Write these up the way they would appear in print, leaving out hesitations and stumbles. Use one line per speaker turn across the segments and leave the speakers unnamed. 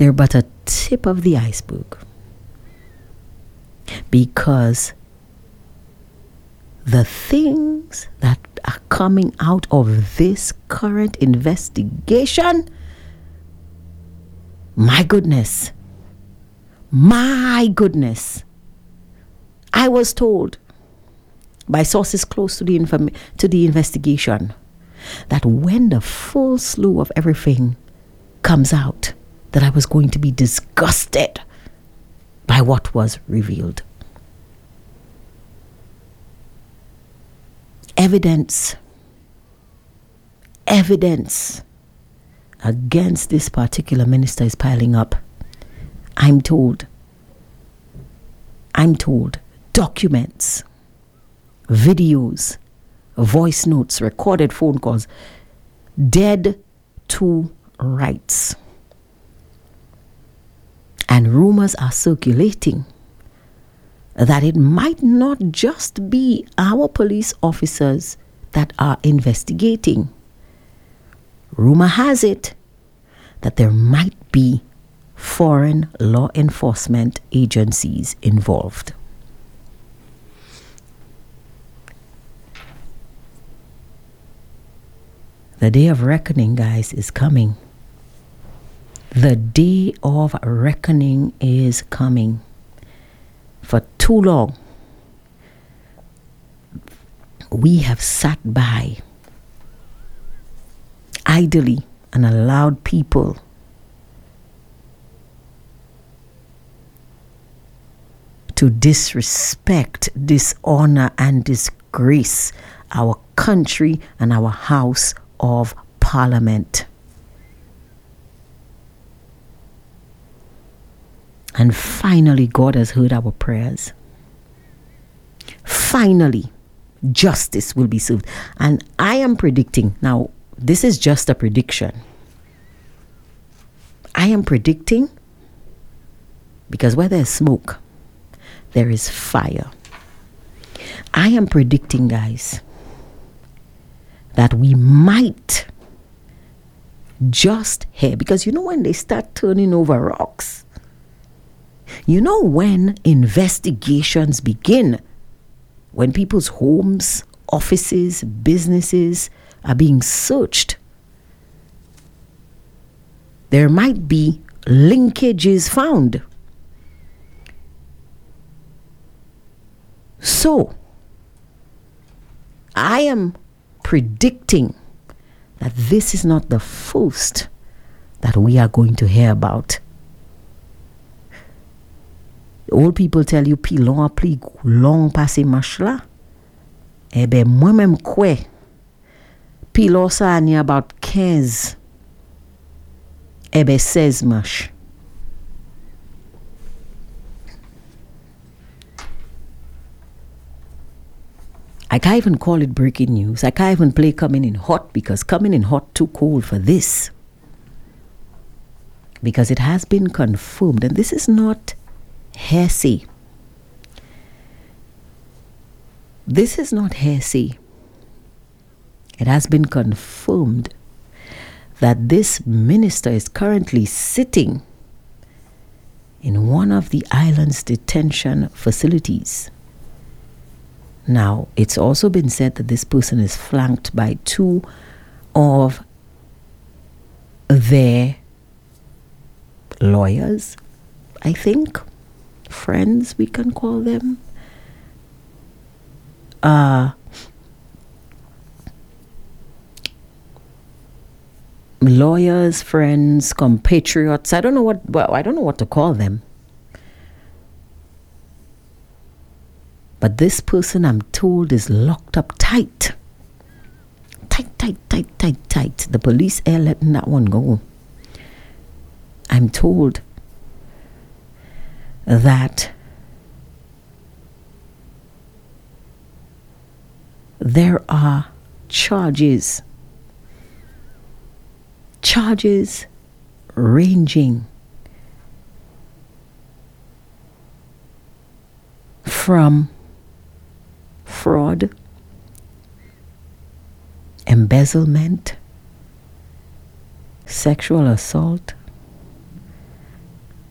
they're but a tip of the iceberg. Because the things that are coming out of this current investigation, my goodness, I was told by sources close to the investigation that when the full slew of everything comes out, that I was going to be disgusted by what was revealed. Evidence against this particular minister is piling up. I'm told documents, videos, voice notes, recorded phone calls, dead to rights. And rumors are circulating that it might not just be our police officers that are investigating. Rumor has it that there might be foreign law enforcement agencies involved. The day of reckoning, guys, is coming. The day of reckoning is coming. For too long, we have sat by idly and allowed people to disrespect, dishonor, and disgrace our country and our House of Parliament. And finally, God has heard our prayers. Finally, justice will be served. And I am predicting, now, this is just a prediction. I am predicting, because where there is smoke, there is fire. I am predicting, guys, that we might just hear, because you know when they start turning over rocks, you know when investigations begin, when people's homes, offices, businesses are being searched, there might be linkages found. So, I am predicting that this is not the first that we are going to hear about. Old people tell you pilon a pli long passé mach la. Ebe moi même kwe pilon sa ni about 15 ebe 16 mach. I can't even call it breaking news. I can't even play coming in hot, because coming in hot too cold for this. Because it has been confirmed, and this is not hearsay. This is not hearsay. It has been confirmed that this minister is currently sitting in one of the island's detention facilities. Now, it's also been said that this person is flanked by two of their lawyers, I think. Friends, we can call them. Lawyers, friends, compatriots. I don't know what to call them. But this person, I'm told, is locked up tight. Tight. The police are letting that one go. I'm told that there are charges ranging from fraud, embezzlement, sexual assault,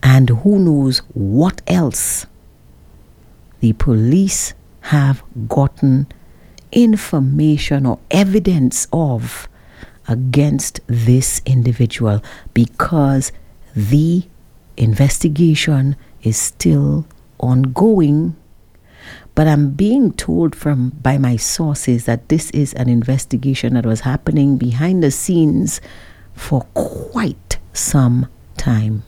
And who knows what else the police have gotten information or evidence of against this individual, because the investigation is still ongoing. But I'm being told by my sources that this is an investigation that was happening behind the scenes for quite some time.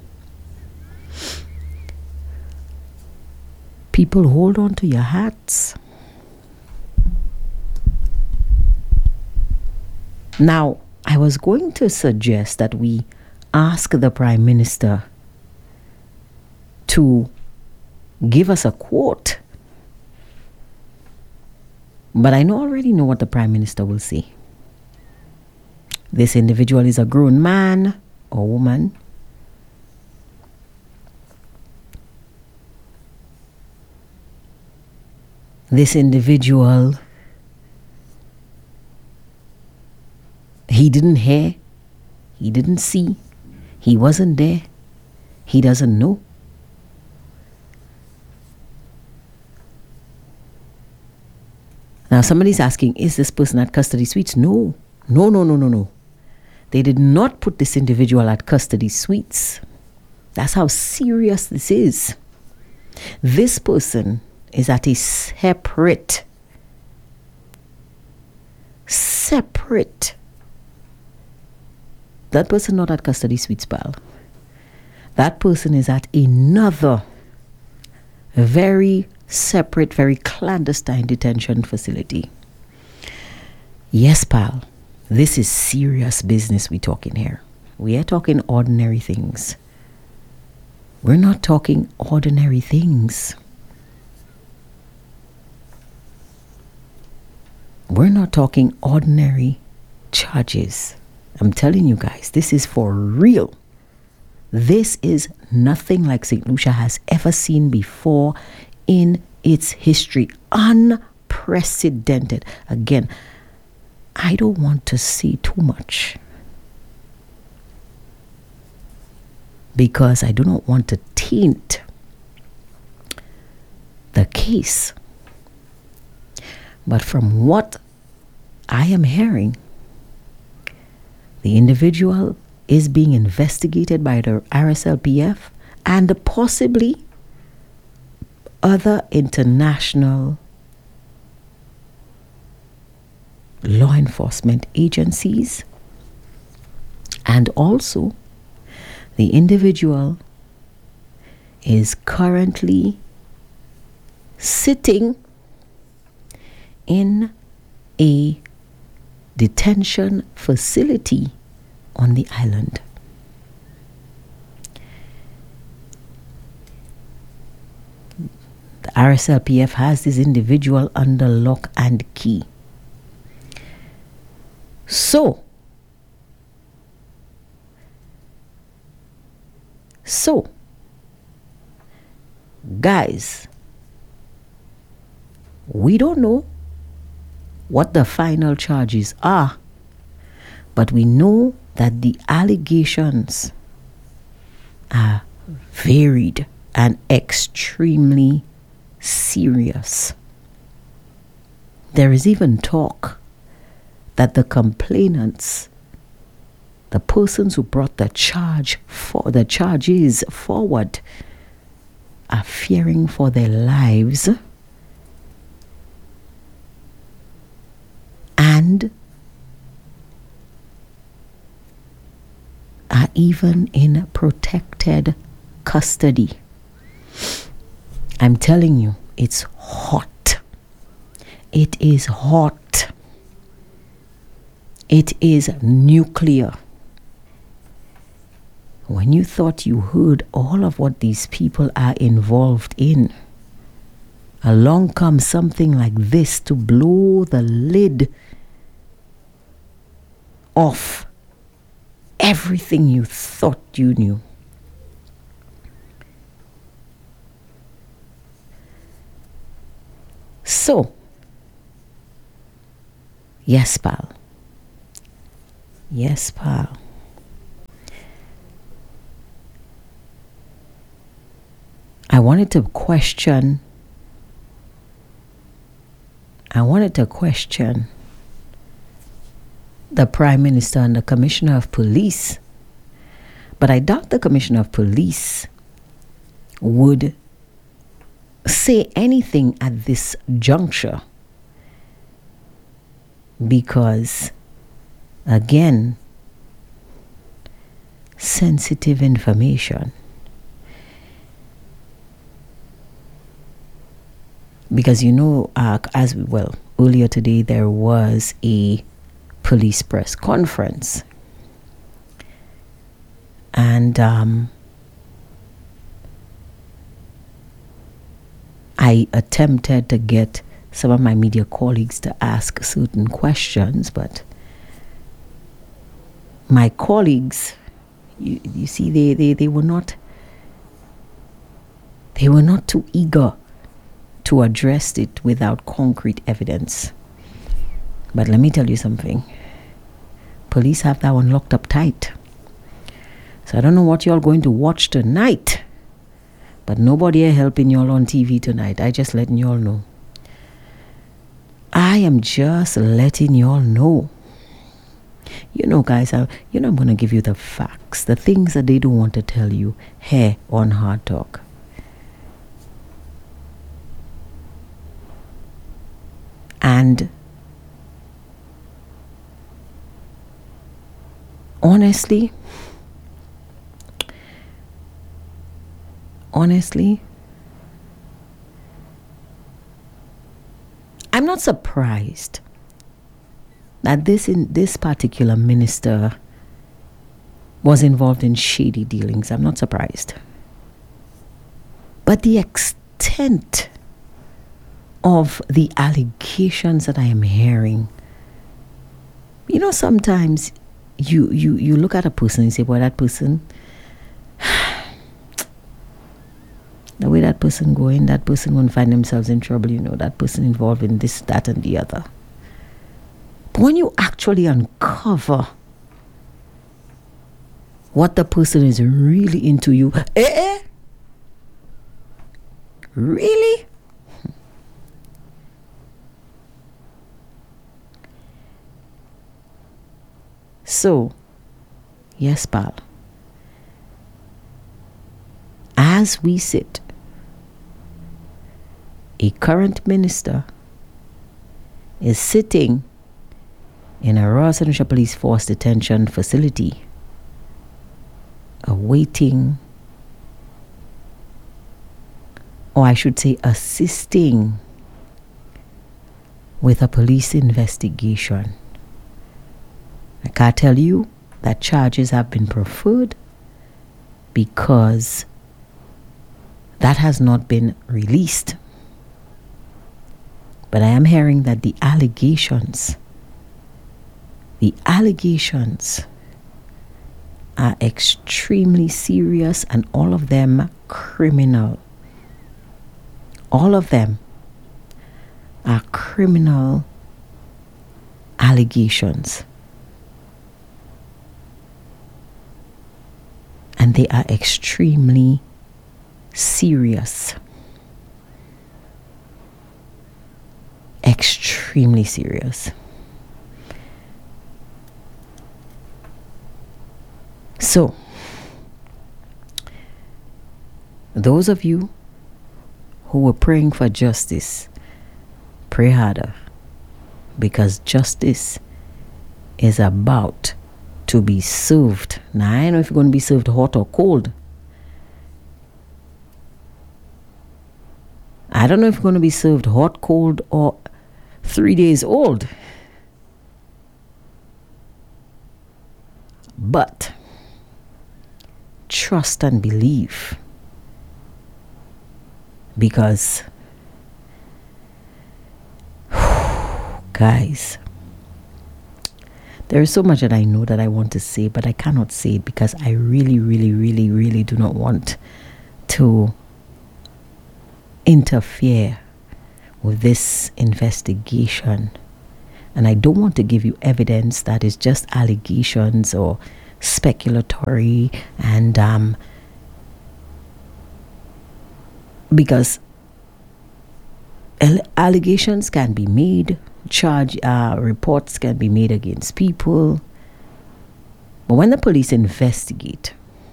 People, hold on to your hats. Now, I was going to suggest that we ask the Prime Minister to give us a quote. But I already know what the Prime Minister will say. This individual is a grown man or woman. This individual, he didn't hear, he didn't see, he wasn't there, he doesn't know. Now somebody's asking, is this person at custody suites? No. They did not put this individual at custody suites. That's how serious this is. This person is at a separate. That person not at custody suites, pal. That person is at another very separate, very clandestine detention facility. Yes, pal. This is serious business we're talking here. We are talking ordinary things. We're not talking ordinary things. We're not talking ordinary charges. I'm telling you guys, this is for real. This is nothing like St. Lucia has ever seen before in its history. Unprecedented. Again, I don't want to say too much because I do not want to taint the case. But from what I am hearing, the individual is being investigated by the RSLPF and possibly other international law enforcement agencies. And also, the individual is currently sitting in a detention facility on the island. The RSLPF has this individual under lock and key. So, guys, we don't know what the final charges are, but we know that the allegations are varied and extremely serious. There is even talk that the complainants, the persons who brought the charges forward, are fearing for their lives and are even in protected custody. I'm telling you, it's hot. It is hot. It is nuclear. When you thought you heard all of what these people are involved in, along comes something like this to blow the lid off everything you thought you knew. So, yes, pal. Yes, pal. I wanted to question the Prime Minister and the Commissioner of Police, but I doubt the Commissioner of Police would say anything at this juncture because, again, sensitive information. Because earlier today there was a police press conference, and I attempted to get some of my media colleagues to ask certain questions, but my colleagues, you see, they were not too eager to address it without concrete evidence. But let me tell you something. Police have that one locked up tight. So I don't know what y'all going to watch tonight, but nobody are helping y'all on TV tonight. I just letting y'all know. I am just letting y'all know. Guys, I'm going to give you the facts, the things that they don't want to tell you here on Hard Talk. And honestly, I'm not surprised that this particular minister was involved in shady dealings. I'm not surprised. But the extent of the allegations that I am hearing, sometimes you look at a person and say, well, that person, the way that person going, that person won't find themselves in trouble, that person involved in this, that, and the other. But when you actually uncover what the person is really into, really? So, yes, pal, as we sit, a current minister is sitting in a Royal St. Lucia Police Force detention facility, awaiting, or I should say assisting with a police investigation. I can't tell you that charges have been preferred because that has not been released. But I am hearing that the allegations are extremely serious and all of them criminal. All of them are criminal allegations. And they are extremely serious. Extremely serious. So, those of you who were praying for justice, pray harder, because justice is about to be served. Now, I don't know if you're going to be served hot or cold. I don't know if you're going to be served hot, cold, or 3 days old. But trust and believe, because guys, there is so much that I know that I want to say, but I cannot say it because I really, really, really, really do not want to interfere with this investigation. And I don't want to give you evidence that is just allegations or speculatory and because allegations can be made, reports can be made against people, but when the police investigate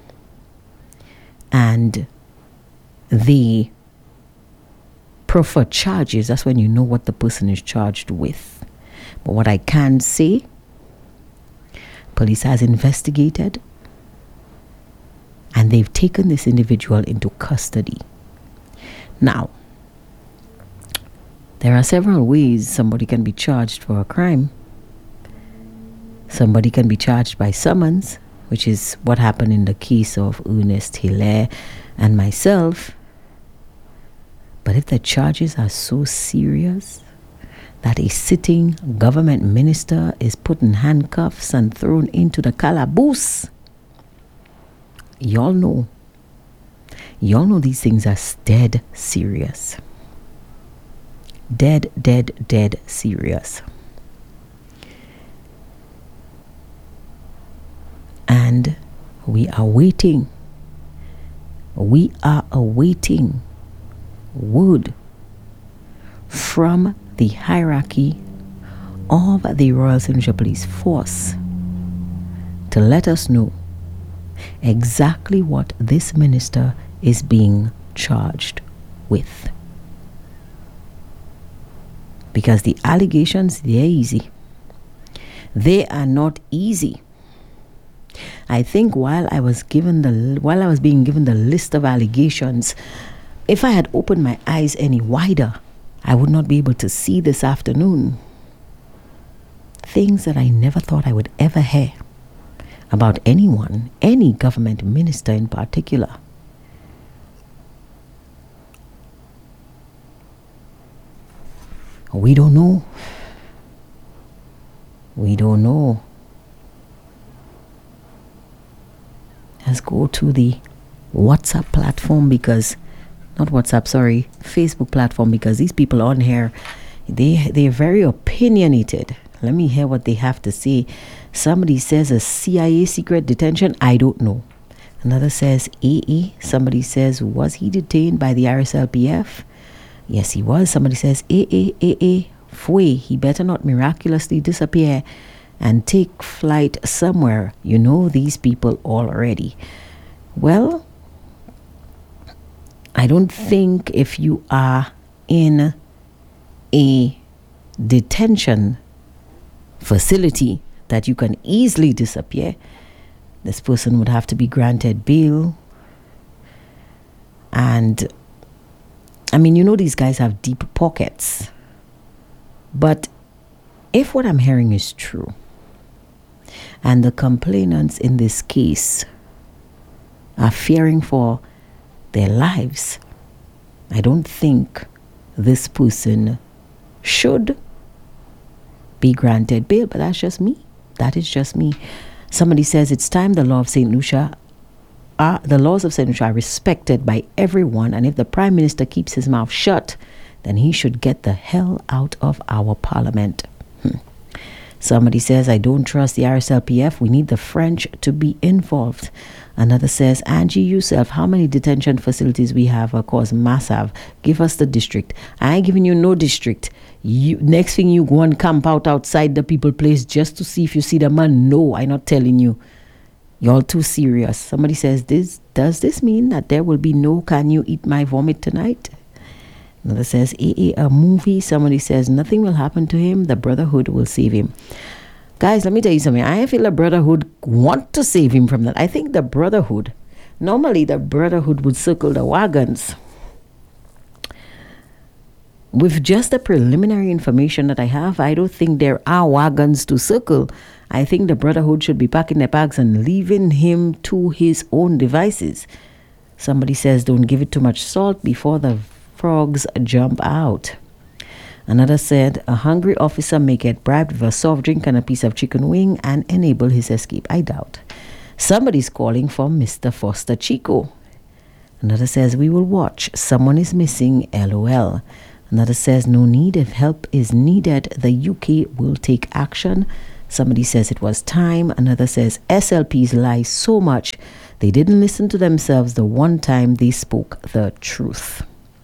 and they prefer charges, that's when you know what the person is charged with. But what I can say, police has investigated and they've taken this individual into custody. Now, there are several ways somebody can be charged for a crime. Somebody can be charged by summons, which is what happened in the case of Ernest Hilaire and myself. But if the charges are so serious that a sitting government minister is put in handcuffs and thrown into the calaboose, y'all know these things are dead serious. Dead serious. And we are awaiting word from the hierarchy of the Royal St. Lucia Police Force to let us know exactly what this minister is being charged with. Because the allegations, they're easy. They are not easy. I think while I was being given the list of allegations, if I had opened my eyes any wider, I would not be able to see this afternoon things that I never thought I would ever hear about anyone, any government minister in particular. We don't know. Let's go to the WhatsApp platform Facebook platform, because these people on here, they're very opinionated. Let me hear what they have to say. Somebody says a CIA secret detention. I don't know. Another says AA. Somebody says, was he detained by the RSLPF? Yes, he was. Somebody says AA, fue. He better not miraculously disappear and take flight somewhere. You know these people already. Well, I don't think if you are in a detention facility that you can easily disappear. This person would have to be granted bail. And I mean, you know, these guys have deep pockets. But if what I'm hearing is true, and the complainants in this case are fearing for their lives, I don't think this person should be granted bail. But that's just me. That is just me. Somebody says it's time the laws of St. Lucia are respected by everyone, and if the Prime Minister keeps his mouth shut, then he should get the hell out of our parliament. Somebody says, I don't trust the RSLPF. We need the French to be involved. Another says, Angie, yourself, how many detention facilities we have? Of course, massive. Give us the district. I ain't giving you no district. Next thing you go and camp out outside the people place just to see if you see the man. No, I'm not telling you. Y'all too serious. Somebody says, does this mean that there will be no Can You Eat My Vomit tonight? Another says, a movie. Somebody says, nothing will happen to him. The Brotherhood will save him. Guys, let me tell you something. I feel the Brotherhood want to save him from that. I think normally the Brotherhood would circle the wagons. With just the preliminary information that I have, I don't think there are wagons to circle. I think the Brotherhood should be packing their bags and leaving him to his own devices. Somebody says, don't give it too much salt before the frogs jump out. Another said, a hungry officer may get bribed with a soft drink and a piece of chicken wing and enable his escape. I doubt. Somebody's calling for Mr. Foster Chico. Another says, we will watch. Someone is missing. LOL. Another says, no need. If help is needed, the UK will take action. Somebody says it was time. Another says, SLPs lie so much. They didn't listen to themselves the one time they spoke the truth.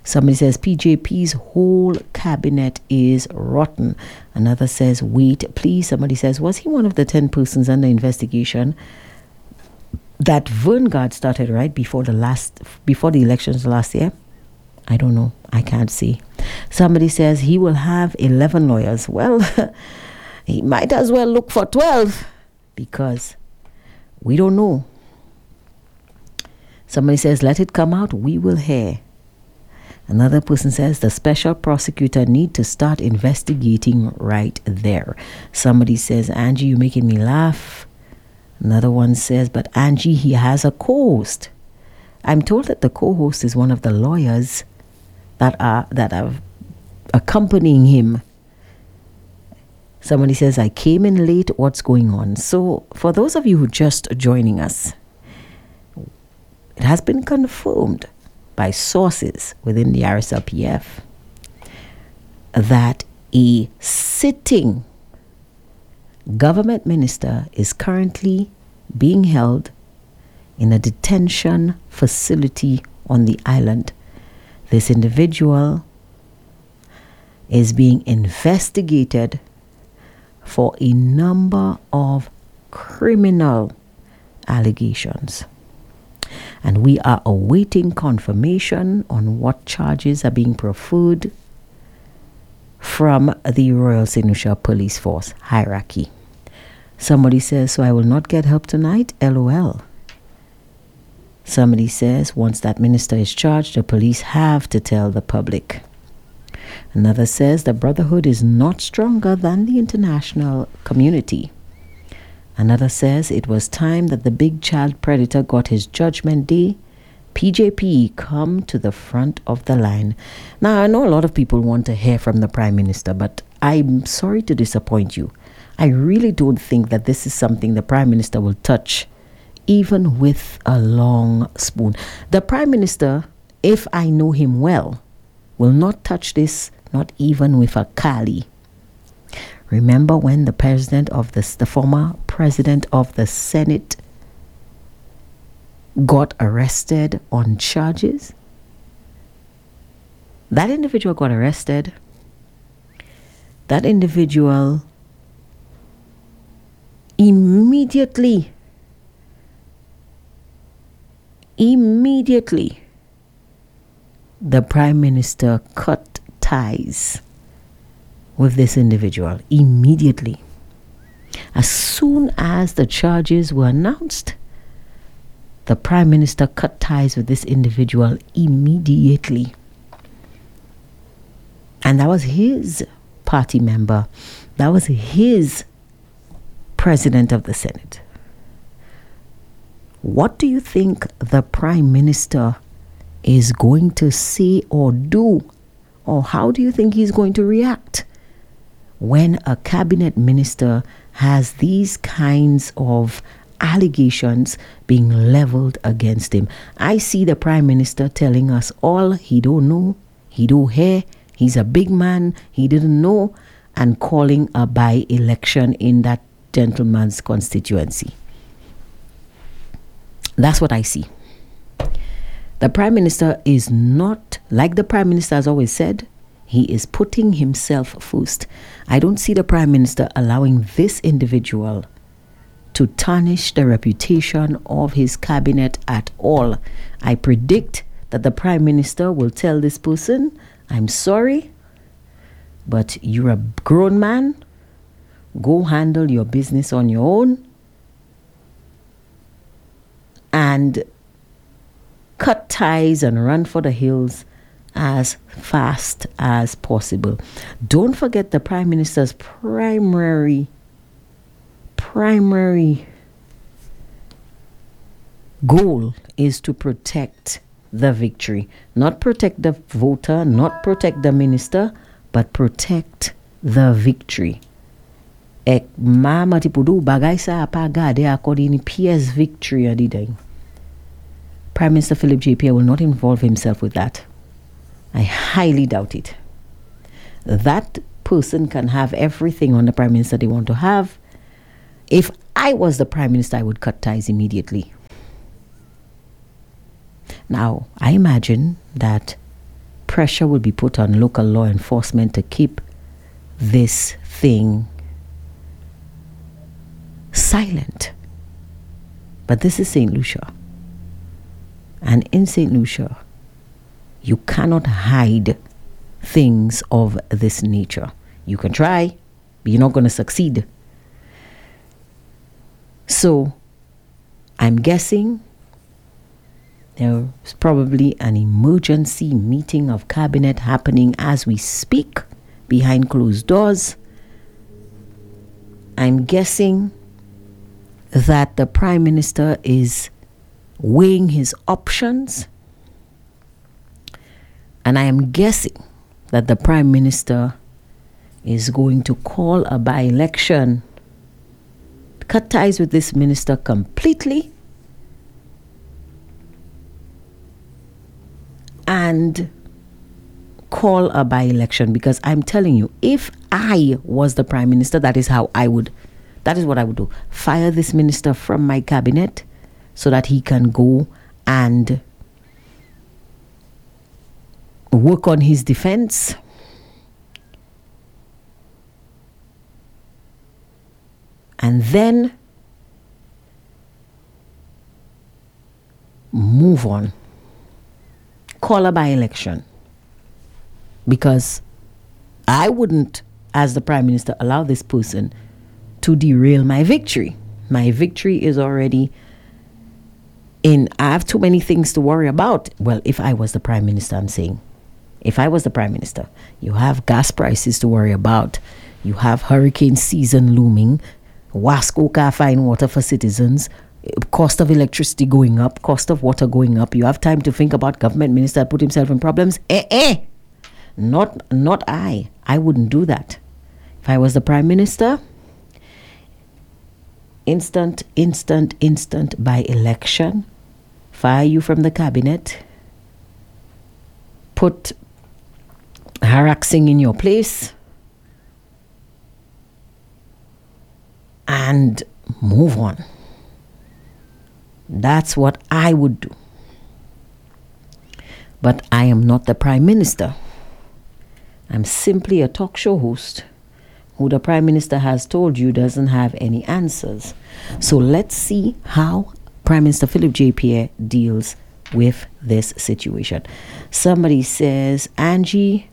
Somebody says PJP's whole cabinet is rotten. Another says, wait, please. Somebody says, was he one of the 10 persons under investigation that Vanguard started right before the elections last year? I don't know. I can't see. Somebody says he will have 11 lawyers. Well, he might as well look for 12 because we don't know. Somebody says, let it come out. We will hear. Another person says the special prosecutor need to start investigating right there. Somebody says, Angie, you're making me laugh. Another one says, but Angie, he has a co-host. I'm told that the co-host is one of the lawyers that are accompanying him. Somebody says, I came in late. What's going on? So for those of you who just joining us, it has been confirmed by sources within the RSLPF that a sitting government minister is currently being held in a detention facility on the island. This individual is being investigated for a number of criminal allegations. And we are awaiting confirmation on what charges are being preferred from the Royal St. Lucia Police Force hierarchy. Somebody says, so I will not get help tonight? LOL. Somebody says, once that minister is charged, the police have to tell the public. Another says, the Brotherhood is not stronger than the international community. Another says, it was time that the big child predator got his judgment day. PJP come to the front of the line. Now, I know a lot of people want to hear from the Prime Minister, but I'm sorry to disappoint you. I really don't think that this is something the Prime Minister will touch, even with a long spoon. The Prime Minister, if I know him well, will not touch this, not even with a Kali. Remember when the former president of the Senate got arrested on charges? That individual got arrested. That individual immediately, the Prime Minister cut ties with this individual immediately. As soon as the charges were announced, the Prime Minister cut ties with this individual immediately. And that was his party member. That was his president of the Senate. What do you think the Prime Minister is going to say or do? Or how do you think he's going to react when a cabinet minister has these kinds of allegations being leveled against him? I see the Prime Minister telling us all he don't know, he don't hear, he's a big man, he didn't know, and calling a by-election in that gentleman's constituency. That's what I see. The Prime Minister is not, like the Prime Minister has always said, he is putting himself first. I don't see the Prime Minister allowing this individual to tarnish the reputation of his cabinet at all. I predict that the Prime Minister will tell this person, I'm sorry, but you're a grown man. Go handle your business on your own and cut ties and run for the hills as fast as possible. Don't forget the Prime Minister's primary goal is to protect the victory. Not protect the voter, not protect the minister, but protect the victory. Mama tipudu bagay sa apagade according PS victory adiday. Prime Minister Philip J. will not involve himself with that. I highly doubt it. That person can have everything on the Prime Minister they want to have. If I was the Prime Minister, I would cut ties immediately. Now, I imagine that pressure will be put on local law enforcement to keep this thing silent. But this is St. Lucia. And in St. Lucia, you cannot hide things of this nature. You can try, but you're not going to succeed. So, I'm guessing there's probably an emergency meeting of cabinet happening as we speak behind closed doors. I'm guessing that the Prime Minister is weighing his options. And I am guessing that the Prime Minister is going to call a by-election, cut ties with this minister completely, and call a by-election. Because I'm telling you, if I was the Prime Minister, that is what I would do. Fire this minister from my cabinet so that he can go and work on his defense. And then move on. Call a by-election. Because I wouldn't, as the Prime Minister, allow this person to derail my victory. My victory is already in. I have too many things to worry about. Well, if I was the Prime Minister, I'm saying, if I was the Prime Minister, you have gas prices to worry about. You have hurricane season looming. Wasco can't find water for citizens. Cost of electricity going up. Cost of water going up. You have time to think about government minister put himself in problems. Not I. I wouldn't do that. If I was the Prime Minister, instant by election, fire you from the cabinet, put Harak Singh in your place, and move on. That's what I would do. But I am not the Prime Minister. I'm simply a talk show host who the Prime Minister has told you doesn't have any answers. So let's see how Prime Minister Philip J. Pierre deals with this situation. Somebody says, Angie,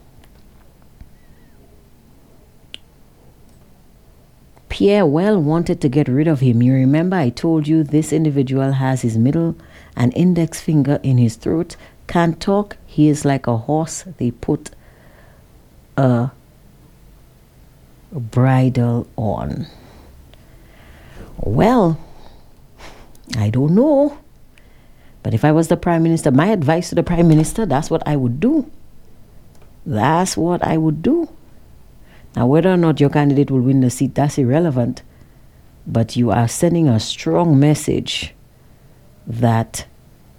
Pierre well wanted to get rid of him. You remember I told you this individual has his middle and index finger in his throat, can't talk. He is like a horse. They put a bridle on. Well, I don't know. But if I was the Prime Minister, my advice to the Prime Minister, that's what I would do. That's what I would do. Now, whether or not your candidate will win the seat, that's irrelevant. But you are sending a strong message that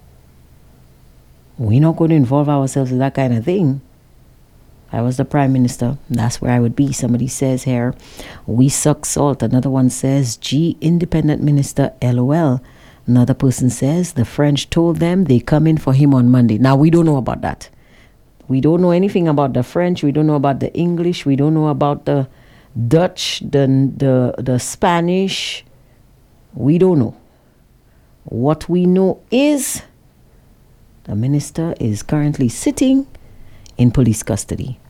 we're not going to involve ourselves in that kind of thing. If I was the Prime Minister, that's where I would be. Somebody says here, we suck salt. Another one says, gee, independent minister, LOL. Another person says, the French told them they come in for him on Monday. Now, we don't know about that. We don't know anything about the French. We don't know about the English. We don't know about the Dutch, the Spanish. We don't know. What we know is the minister is currently sitting in police custody.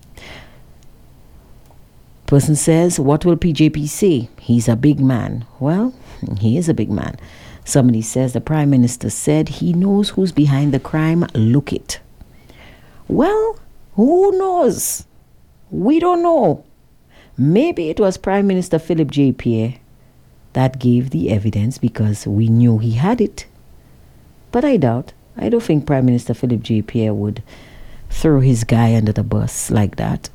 Person says, what will PJP say? He's a big man. Well, he is a big man. Somebody says the Prime Minister said he knows who's behind the crime. Look it. Well, who knows? We don't know. Maybe it was Prime Minister Philip J. Pierre that gave the evidence because we knew he had it. But I doubt. I don't think Prime Minister Philip J. Pierre would throw his guy under the bus like that.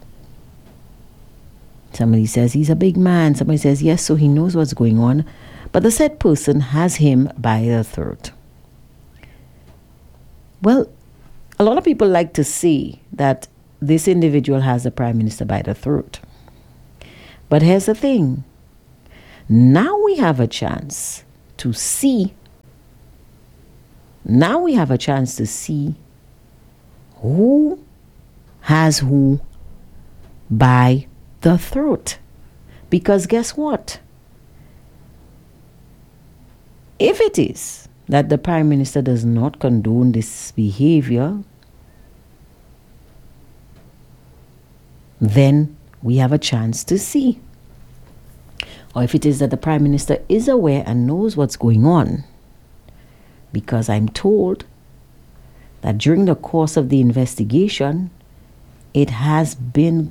Somebody says he's a big man. Somebody says yes, so he knows what's going on. But the said person has him by the throat. Well, a lot of people like to see that this individual has the Prime Minister by the throat. But here's the thing. Now we have a chance to see. Now we have a chance to see who has who by the throat. Because guess what? If it is that the Prime Minister does not condone this behavior, then we have a chance to see. Or if it is that the Prime Minister is aware and knows what's going on, because I'm told that during the course of the investigation, it has been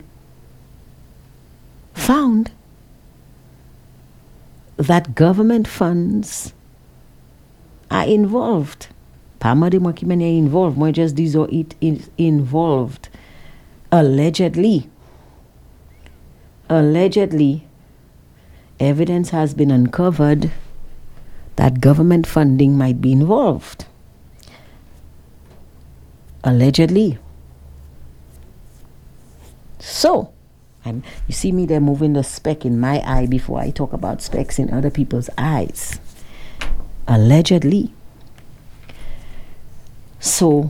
found that government funds are involved. Pamadi Mwakimene involved. More just these or it is involved. Allegedly, evidence has been uncovered that government funding might be involved. Allegedly. So, you see me there moving the speck in my eye before I talk about specks in other people's eyes. Allegedly. So,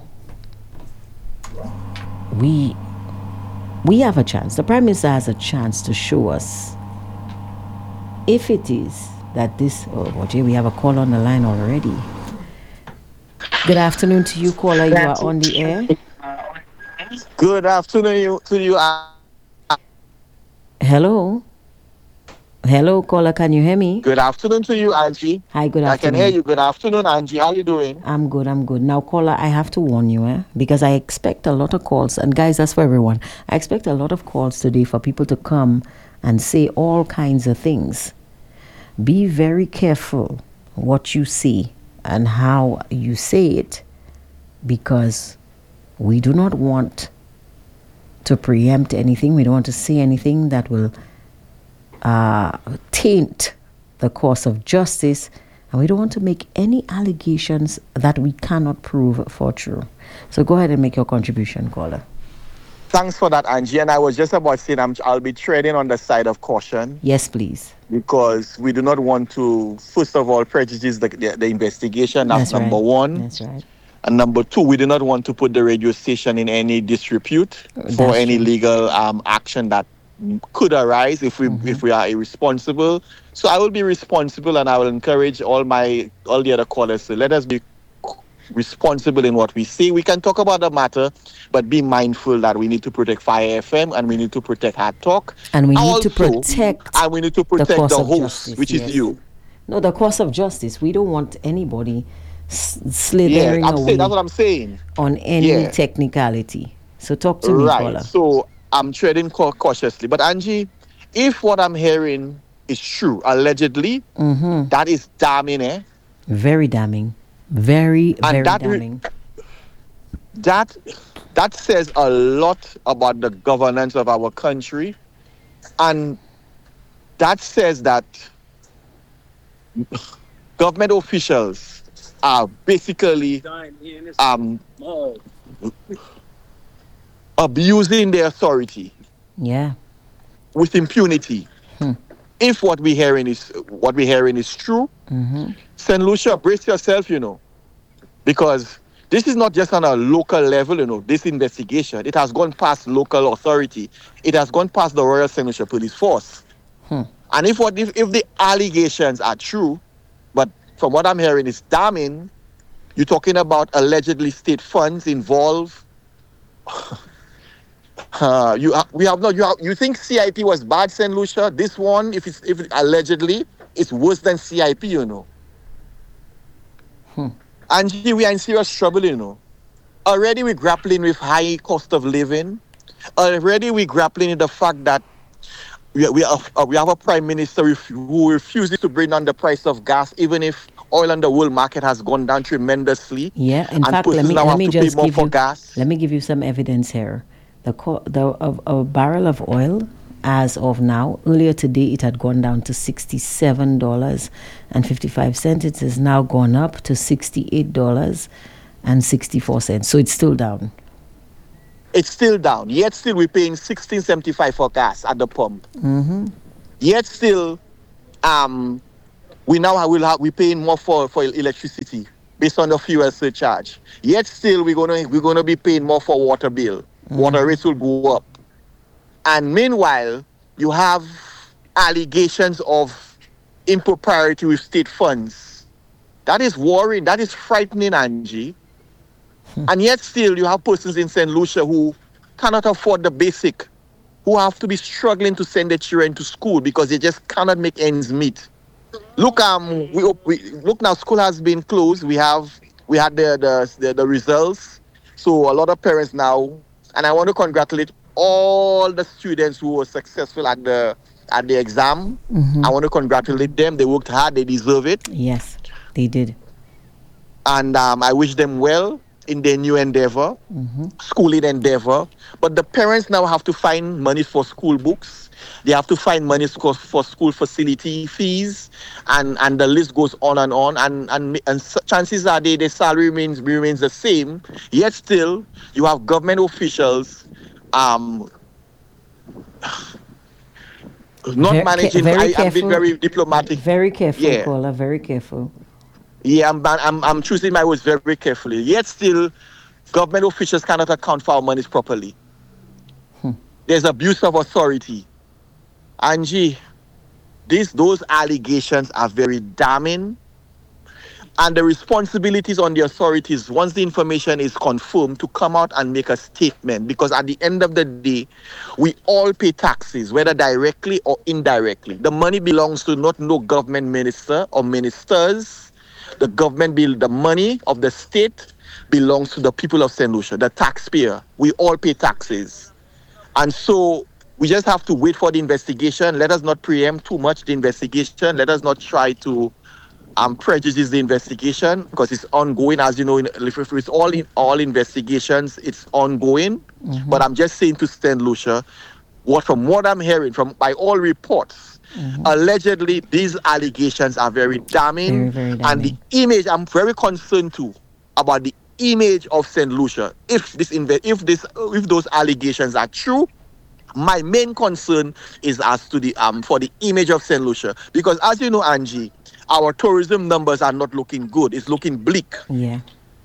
we have a chance. The Prime Minister has a chance to show us if it is that this... Oh, Jay, we have a call on the line already. Good afternoon to you, caller. You are on the air.
Good afternoon to you.
Hello? Hello, caller. Can you hear me?
Good afternoon to you, Angie.
Hi, good afternoon.
I can hear you. Good afternoon, Angie. How are you doing?
I'm good. Now, caller, I have to warn you, because I expect a lot of calls. And guys, that's for everyone. I expect a lot of calls today for people to come and say all kinds of things. Be very careful what you say and how you say it, because we do not want to preempt anything. We don't want to say anything that will taint the course of justice, and we don't want to make any allegations that we cannot prove for true. So go ahead and make your contribution, caller.
Thanks for that, Angie. And I was just about saying I'll be treading on the side of caution.
Yes, please.
Because we do not want to, first of all, prejudice the investigation. That's number one.
That's right.
And number two, we do not want to put the radio station in any disrepute for any legal action that could arise if we are irresponsible. So I will be responsible, and I will encourage all the other callers to let us be responsible in what we say. We can talk about the matter, but be mindful that we need to protect Fire FM and we need to protect Hard Talk.
And we need to protect
the host, which is you.
No, the course of justice. We don't want anybody slithering away.
That's what I'm saying.
On any technicality. So talk to me, caller.
Right. So I'm treading cautiously. But Angie, if what I'm hearing is true, allegedly, that is damning,
Very damning. Very damning.
That says a lot about the governance of our country. And that says that government officials are basically abusing their authority.
Yeah.
With impunity. If what we're hearing is true, St. Lucia, brace yourself, because this is not just on a local level, this investigation. It has gone past local authority. It has gone past the Royal St. Lucia Police Force. And if the allegations are true, but from what I'm hearing is damning, you're talking about allegedly state funds involved. You think CIP was bad, St. Lucia? This one, if it allegedly, it's worse than CIP, Angie, we are in serious trouble, Already we're grappling with high cost of living. Already we're grappling with the fact that we have a prime minister who refuses to bring down the price of gas, even if oil on the world market has gone down tremendously.
Yeah, in fact, let me give you some evidence here. A barrel of oil, as of now, earlier today it had gone down to $67.55. It has now gone up to $68.64. So it's still down.
It's still down. Yet still we're paying $16.75 for gas at the pump. Yet still, we're paying more for electricity. based on the fuel surcharge. Yet still we're gonna be paying more for water bill. Water rates will go up. And meanwhile, you have allegations of impropriety with state funds. That is worrying. That is frightening, Angie. And yet still you have persons in St. Lucia who cannot afford the basic, who have to be struggling to send their children to school because they just cannot make ends meet. Look, we look now. School has been closed. We had the results. So a lot of parents now, and I want to congratulate all the students who were successful at the exam. I want to congratulate them. They worked hard. They deserve it.
Yes, they did.
And I wish them well in their new endeavor, schooling endeavor. But the parents now have to find money for school books. They have to find money for school facility fees, and the list goes on and on. And chances are their salary remains the same. Yet still, you have government officials not managing. I've been very diplomatic.
Very careful,
Yeah.
Paula. Very careful.
Yeah, I'm choosing my words very carefully. Yet still, government officials cannot account for our monies properly. There's abuse of authority. Angie, those allegations are very damning. And the responsibilities on the authorities, once the information is confirmed, to come out and make a statement. Because at the end of the day, we all pay taxes, whether directly or indirectly. The money belongs to not no government minister or ministers. The money of the state belongs to the people of St. Lucia, the taxpayer. We all pay taxes. And so we just have to wait for the investigation. Let us not preempt too much the investigation. Let us not try to prejudice the investigation because it's ongoing. As you know, with all investigations, it's ongoing. But I'm just saying to St. Lucia, from what I'm hearing by all reports, allegedly these allegations are very damning.
Very, very
And the image, I'm very concerned too about the image of St. Lucia. If those allegations are true, my main concern is as to the for the image of St. Lucia, because as you know, Angie, our tourism numbers are not looking good. It's looking bleak.
Yeah.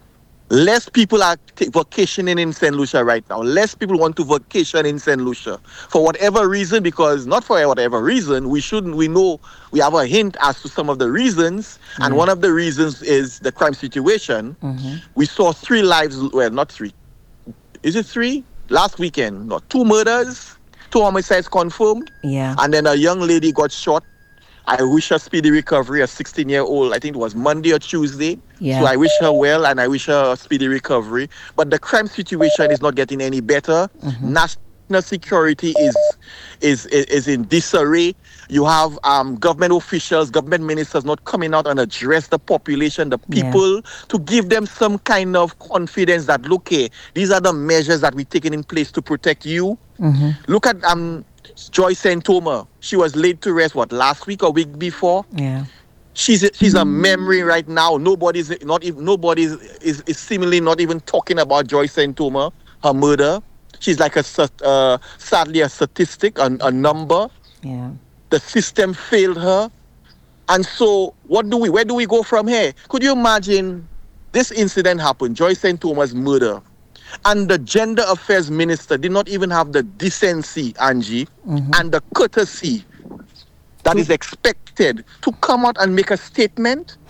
Less people are vacationing in St. Lucia right now. Less people want to vacation in St. Lucia for whatever reason, because not for whatever reason, we know we have a hint as to some of the reasons. And one of the reasons is the crime situation. We saw 3 lives, well, not 3. Is it 3? Last weekend, 2 murders, 2 homicides confirmed.
Yeah.
And then a young lady got shot. I wish her speedy recovery, a 16-year-old. I think it was Monday or Tuesday.
Yeah.
So I wish her well and I wish her a speedy recovery. But the crime situation is not getting any better. National security is in disarray. You have government officials, government ministers not coming out and address the population, the people, to give them some kind of confidence that, look, hey, these are the measures that we're taking in place to protect you. Look at Joyce Santoma. She was laid to rest, last week or week before?
Yeah.
She's a memory right now. Nobody is seemingly not even talking about Joyce Santoma, her murder. She's like sadly a statistic, a number.
Yeah.
The system failed her. And so where do we go from here? Could you imagine this incident happened, Joyce Santoma's murder, and the gender affairs minister did not even have the decency, Angie, and the courtesy that is expected to come out and make a statement?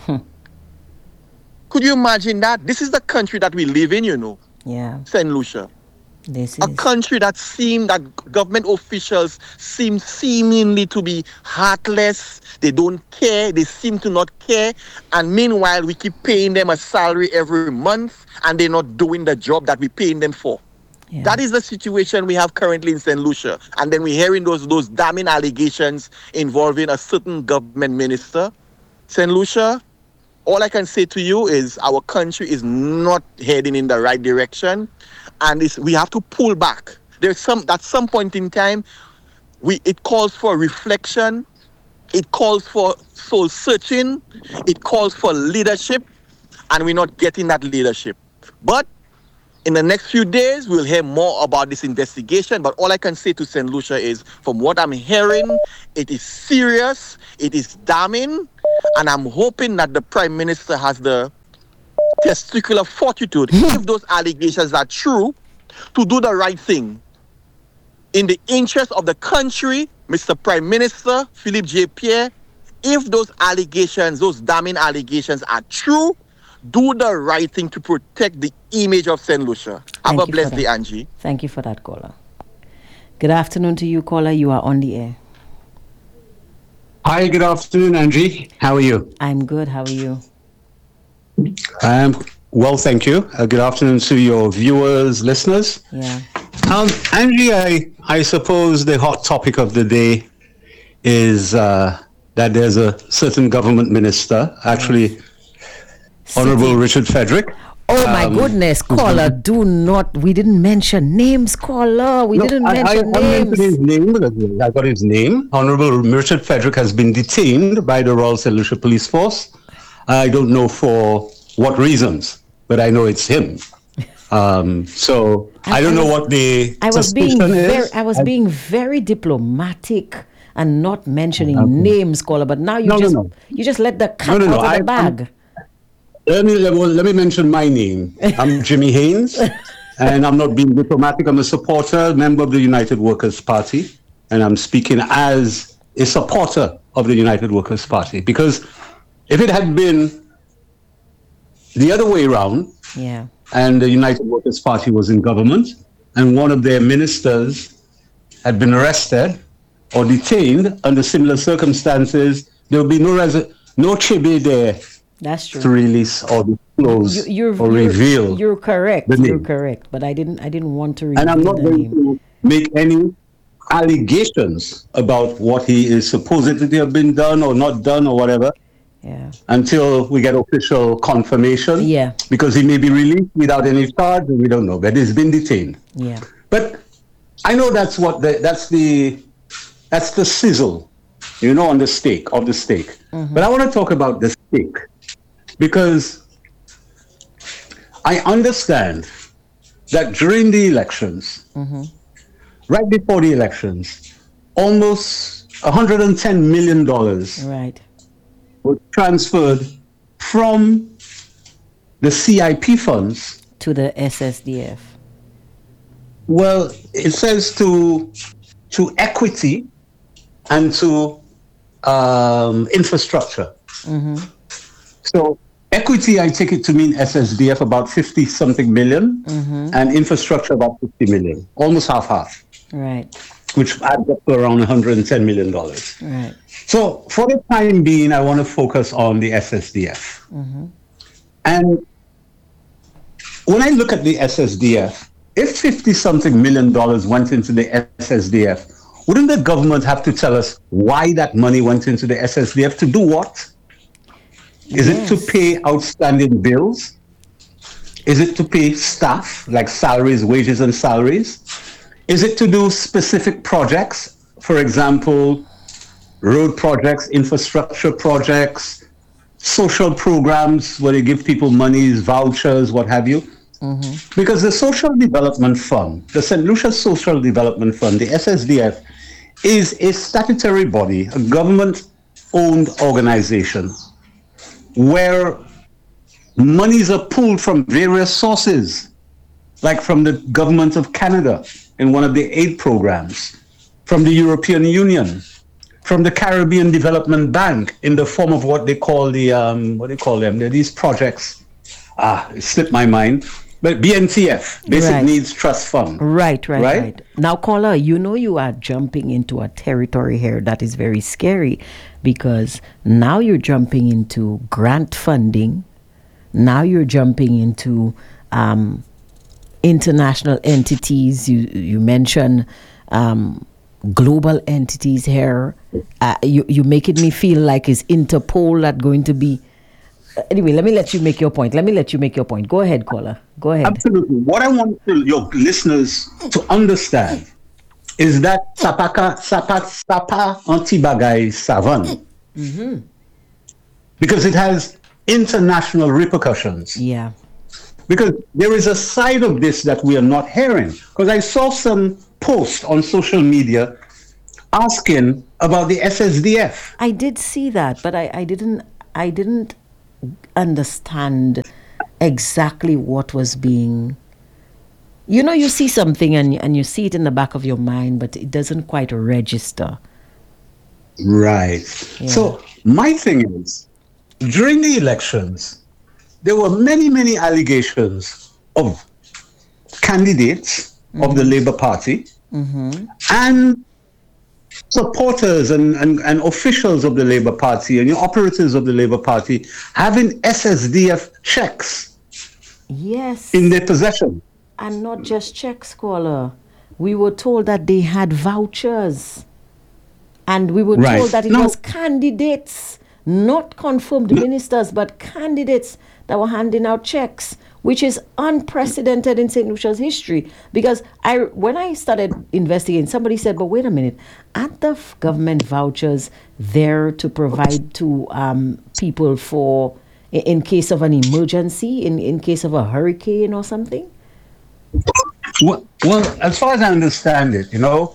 Could you imagine that? This is the country that we live in,
Yeah.
St. Lucia.
This
A
is
country that government officials seem seemingly to be heartless. They don't care. They seem to not care. And meanwhile, we keep paying them a salary every month, and they're not doing the job that we're paying them for.
Yeah.
That is the situation we have currently in St. Lucia. And then we're hearing those damning allegations involving a certain government minister. St. Lucia, all I can say to you is our country is not heading in the right direction. And we have to pull back. At some point in time, it calls for reflection, it calls for soul searching, it calls for leadership, and we're not getting that leadership. But in the next few days, we'll hear more about this investigation. But all I can say to St. Lucia is, from what I'm hearing, it is serious, it is damning, and I'm hoping that the Prime Minister has the testicular fortitude, if those allegations are true, to do the right thing in the interest of the country, Mr. Prime Minister Philippe J. Pierre. If those allegations, those damning allegations are true, do the right thing to protect the image of St. Lucia. Have a blessed day, Angie.
Thank you for that, caller. Good afternoon to you, caller. You are on the air.
Hi, good afternoon, Angie. How are you?
I'm good. How are you?
Well, thank you. Good afternoon to your viewers, listeners.
Yeah.
Angie, I suppose the hot topic of the day is that there's a certain government minister, actually, Honorable Richard Frederick.
Oh my goodness, caller, we didn't mention names, caller. We didn't mention names.
His name, I got his name. Honorable Richard Frederick has been detained by the Royal St. Lucia Police Force. I don't know for what reasons, but I know it's him. So I don't know what the suspicion is.
I was being very diplomatic and not mentioning names, caller, but now you just let the cat out of the bag.
Let me mention my name. I'm Jimmy Haynes, and I'm not being diplomatic. I'm a supporter, member of the United Workers' Party, and I'm speaking as a supporter of the United Workers' Party. Because if it had been the other way around, and the United Workers' Party was in government, and one of their ministers had been arrested or detained under similar circumstances, there would be no chibi there.
That's true.
To release or disclose or reveal.
You're correct. You're correct. But I didn't want to reveal.
And I'm not going to make any allegations about what he is supposedly have been done or not done or whatever.
Yeah.
Until we get official confirmation.
Yeah. Because
he may be released without any charge, and we don't know. But he's been detained.
Yeah.
But I know that's the sizzle, on the steak of the steak. Mm-hmm. But I want to talk about the steak. Because I understand that during the elections, right before the elections, almost $110 million was transferred from the CIP funds
to the SSDF.
Well, it says to equity and to infrastructure. So equity, I take it to mean SSDF, about 50 something million, and infrastructure about 50 million, almost half.
Right.
Which adds up to around $110 million.
Right.
So for the time being, I want to focus on the SSDF. And when I look at the SSDF, if 50 something million dollars went into the SSDF, wouldn't the government have to tell us why that money went into the SSDF? To do what? Is it to pay outstanding bills? Is it to pay staff, like salaries, wages and salaries? Is it to do specific projects? For example, road projects, infrastructure projects, social programs where they give people monies, vouchers, what have you? Because the Social Development Fund, the St. Lucia Social Development Fund, the SSDF, is a statutory body, a government-owned organization, where monies are pulled from various sources, like from the government of Canada in one of the aid programs, from the European Union, from the Caribbean Development Bank in the form of what they call They're these projects. It slipped my mind. But BNTF, Basic Needs Trust Fund.
Right. Now, caller, you are jumping into a territory here that is very scary, because now you're jumping into grant funding. Now you're jumping into international entities. You mention global entities here. You're making me feel like it's Interpol that going to be. Anyway, let me let you make your point. Go ahead, caller. Go ahead.
Absolutely. What I want your listeners to understand is that sapa antibagay savan. Because it has international repercussions.
Yeah.
Because there is a side of this that we are not hearing. Because I saw some posts on social media asking about the SSDF.
I did see that, but I didn't understand exactly what was being. You see something and you see it in the back of your mind, but it doesn't quite register.
Right.
Yeah.
So my thing is, during the elections, there were many, many allegations of candidates of the Labour Party and supporters and officials of the Labour Party and operators of the Labour Party having SSDF checks
Yes.
in their possession.
And not just checks, caller. We were told that they had vouchers. And we were
Right.
told that it
No.
was candidates, not confirmed ministers, but candidates that were handing out checks, which is unprecedented in St. Lucia's history. Because when I started investigating, somebody said, but wait a minute, aren't the government vouchers there to provide to people for, in case of an emergency, in case of a hurricane or something?
Well, as far as I understand it,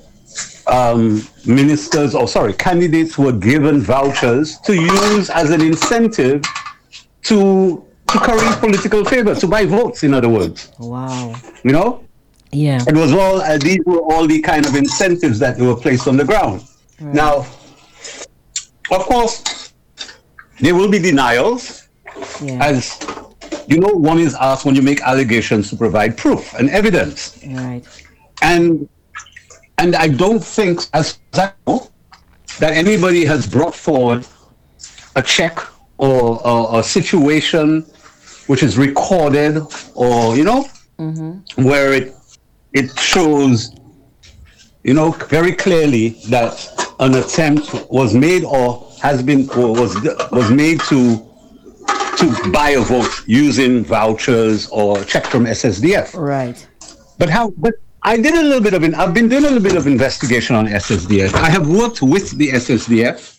candidates were given vouchers to use as an incentive to curry political favor, to buy votes, in other words.
Wow.
Yeah. It was these were all the kind of incentives that were placed on the ground. Right. Now, of course, there will be denials, as one is asked when you make allegations to provide proof and evidence.
Right.
And I don't think, as I know, that anybody has brought forward a check or a situation which is recorded or, where it shows, very clearly that an attempt was made or was made to buy a vote using vouchers or check from SSDF.
Right.
But I've been doing a little bit of investigation on SSDF. I have worked with the SSDF.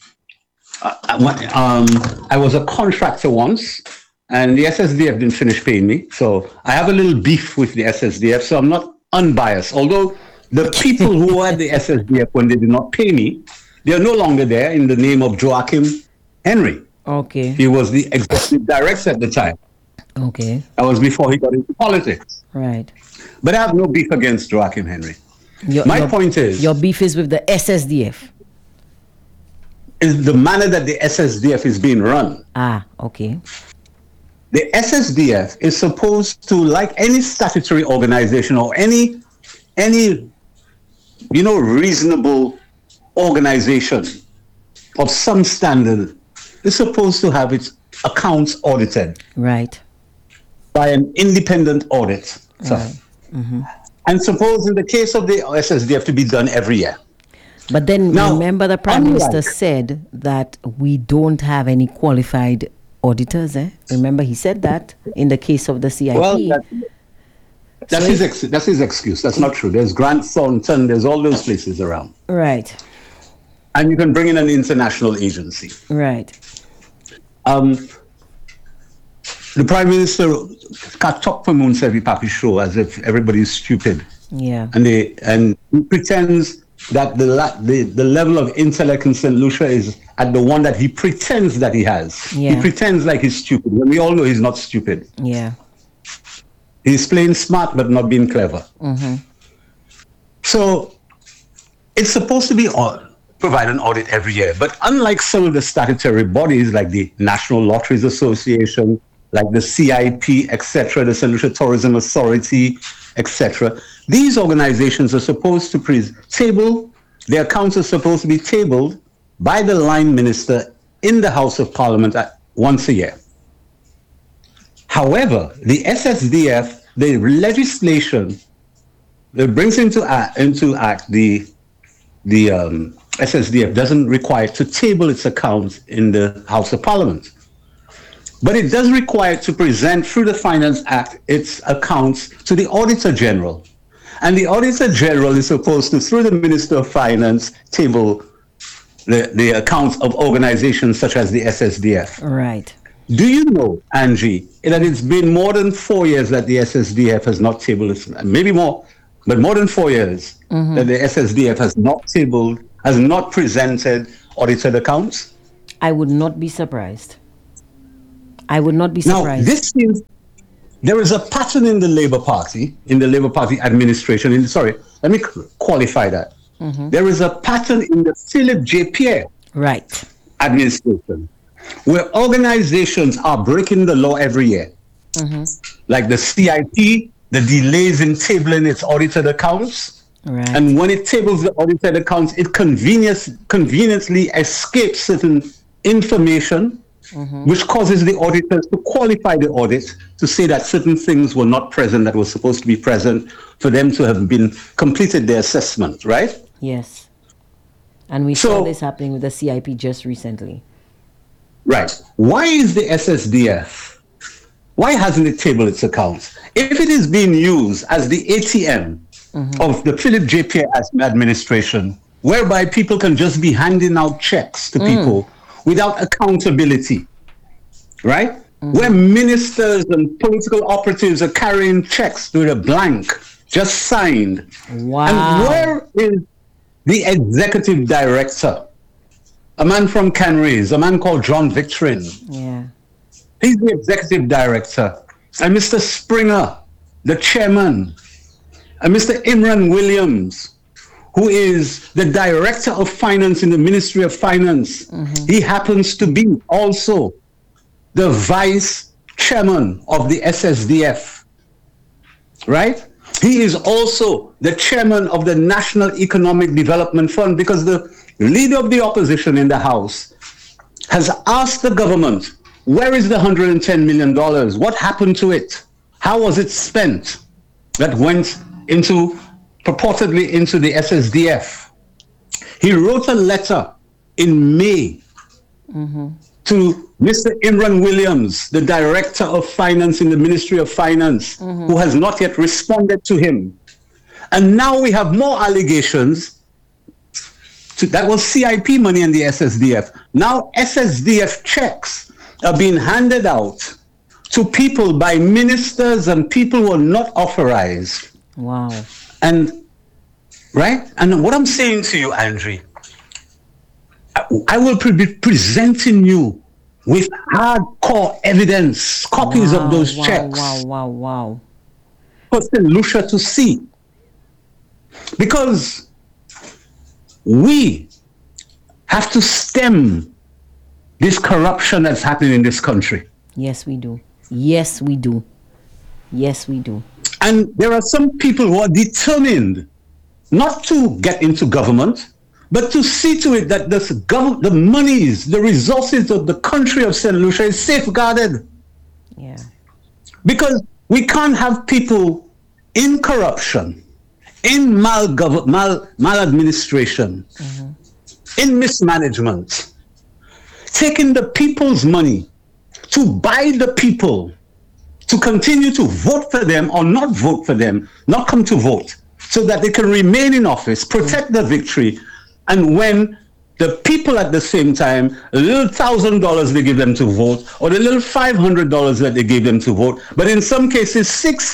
I was a contractor once, and the SSDF didn't finish paying me. So I have a little beef with the SSDF, so I'm not unbiased. Although the people who had the SSDF when they did not pay me, they are no longer there in the name of Joachim Henry.
Okay.
He was the executive director at the time.
Okay.
That was before he got into politics.
Right.
But I have no beef against Joachim Henry. My point is...
Your beef is with the SSDF.
Is the manner that the SSDF is being run.
Ah, okay.
The SSDF is supposed to, like any statutory organization or any reasonable organization of some standard, is supposed to have its accounts audited.
Right.
By an independent audit. Right. And suppose in the case of the SSDF to be done every year.
But then remember the Prime Minister said that we don't have any qualified auditors. Remember he said that in the case of the CIP.
Well, that's his excuse. That's not true. There's Grant Thornton, there's all those places around.
Right.
And you can bring in an international agency.
Right.
The Prime Minister can't talk for Moon every papi show as if everybody's stupid.
Yeah.
And he pretends that the level of intellect in St. Lucia is at the one that he pretends that he has.
Yeah.
He pretends like he's stupid when we all know he's not stupid.
Yeah.
He's playing smart but not being clever. So it's supposed to be provide an audit every year. But unlike some of the statutory bodies like the National Lotteries Association, like the CIP, etc., the St. Lucia Tourism Authority, etc., these organizations are supposed to their accounts are supposed to be tabled by the line minister in the House of Parliament once a year. However, the SSDF, the legislation that brings into act the SSDF doesn't require it to table its accounts in the House of Parliament. But it does require it to present through the Finance Act its accounts to the Auditor General. And the Auditor General is supposed to, through the Minister of Finance, table the accounts of organizations such as the SSDF.
Right.
Do you know, Angie, that it's been more than 4 years that the SSDF has not tabled its, maybe more, but more than 4 years that the SSDF has not presented audited accounts?
I would not be surprised. I would not be surprised.
Now, there is a pattern in the Labour Party administration. Let me qualify that. There is a pattern in the Philip J. Pierre administration where organizations are breaking the law every year. Like the CIP, the delays in tabling its audited accounts.
Right.
And when it tables the audited accounts, it conveniently escapes certain information, which causes the auditors to qualify the audit to say that certain things were not present that were supposed to be present for them to have been completed their assessment, right?
Yes. And we saw this happening with the CIP just recently.
Right. Why is the SSDF? Why hasn't it tabled its accounts? If it is being used as the ATM of the Philip J. Pierre administration, whereby people can just be handing out checks to people without accountability, right? Where ministers and political operatives are carrying checks with a blank, just signed.
Wow.
And where is the executive director? A man from Canrays, a man called John Victorin.
Yeah.
He's the executive director. And Mr. Springer, the chairman. And Mr. Imran Williams, who is the director of finance in the Ministry of Finance. He happens to be also the vice chairman of the SSDF, right? He is also the chairman of the National Economic Development Fund, because the leader of the opposition in the House has asked the government, where is the $110 million? What happened to it? How was it spent? That went purportedly into the SSDF. He wrote a letter in May to Mr. Imran Williams, the Director of Finance in the Ministry of Finance, who has not yet responded to him. And now we have more allegations. That was CIP money in the SSDF. Now SSDF checks are being handed out to people by ministers and people who are not authorized.
Wow.
And, right? And what I'm saying to you, Andre, I will be presenting you with hardcore evidence, copies of those checks.
Wow.
For St. Lucia to see. Because we have to stem this corruption that's happening in this country.
Yes, we do. Yes, we do. Yes, we do.
And there are some people who are determined not to get into government, but to see to it that the monies, the resources of the country of St. Lucia is safeguarded.
Yeah.
Because we can't have people in corruption, in maladministration, in mismanagement, taking the people's money to buy the people to continue to vote for them or not vote for them, not come to vote, so that they can remain in office, protect the victory. And when the people at the same time, a little $1,000 they give them to vote, or the little $500 that they gave them to vote, but in some cases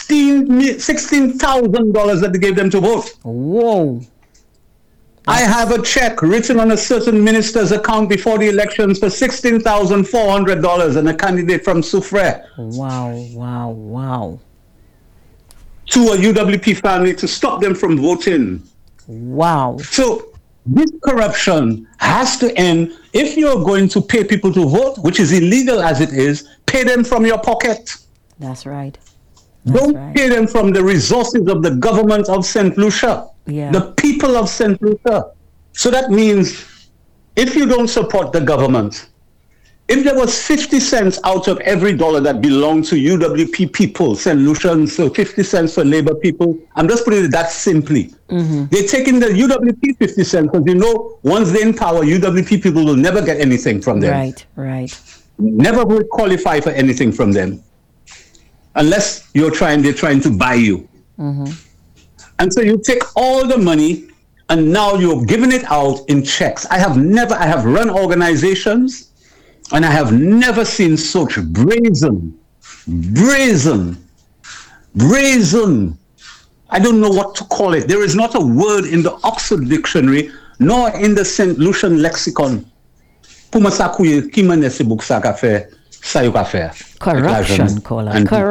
$16,000 that they gave them to vote.
Whoa.
I have a check written on a certain minister's account before the elections for $16,400 and a candidate from Soufrière.
Wow.
To a UWP family to stop them from voting.
Wow.
So this corruption has to end. If you're going to pay people to vote, which is illegal as it is, pay them from your pocket.
That's right.
Don't pay them from the resources of the government of St. Lucia.
Yeah.
The people of St. Lucia. So that means if you don't support the government, if there was 50 cents out of every dollar that belonged to UWP people, St. Lucians, so 50 cents for Labour people, I'm just putting it that simply. They're taking the UWP 50 cents because once they're in power, UWP people will never get anything from them.
Right.
Never will qualify for anything from them. Unless they're trying to buy you. And so you take all the money and now you're giving it out in checks. I have run organizations and I have never seen such brazen, I don't know what to call it. There is not a word in the Oxford Dictionary, nor in the St. Lucian Lexicon. Corruption, Kola.